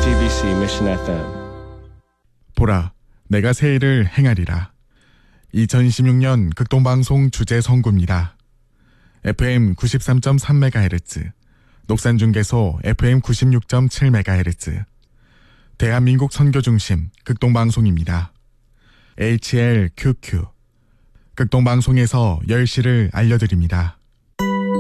GBC Mission FM. 보라, 내가 새 일을 행하리라. 2016년 극동방송 주제 선구입니다. FM 93.3MHz, 녹산중계소 FM 96.7MHz, 대한민국 선교중심 극동방송입니다. HLQQ, 극동방송에서 10시를 알려드립니다.